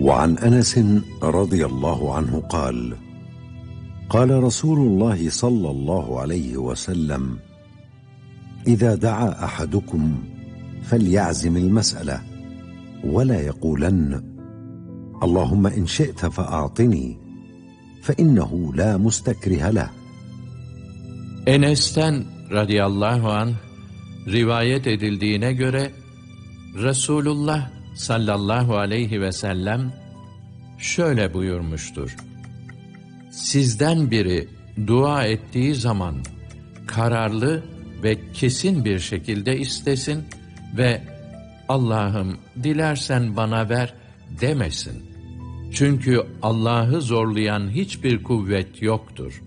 وعن أنس رضي الله عنه قال: قال رسول الله صلى الله عليه وسلم: إذا دعا أحدكم فليعزم المسألة ولا يقولن: اللهم إن شئت فأعطني، فإنه لا مستكره له. Enes'ten radıyallahu anh rivayet edildiğine göre Resulullah sallallahu aleyhi ve sellem şöyle buyurmuştur: Sizden biri dua ettiği zaman kararlı ve kesin bir şekilde istesin ve Allah'ım dilersen bana ver demesin. Çünkü Allah'ı zorlayan hiçbir kuvvet yoktur.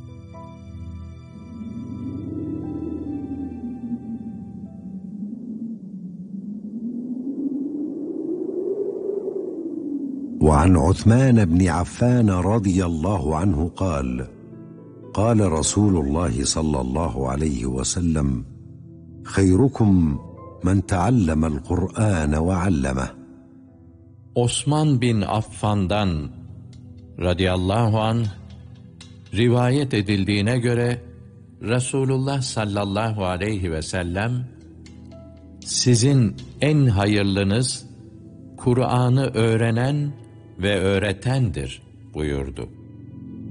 وعن عثمان بن عفان رضي الله عنه قال: قال رسول الله صلى الله عليه وسلم: خيركم من تعلم القرآن وعلمه. Osman bin Affan'dan radıyallahu anh rivayet edildiğine göre Resulullah sallallahu aleyhi ve sellem sizin en hayırlınız Kur'an'ı öğrenen ve öğretendir buyurdu.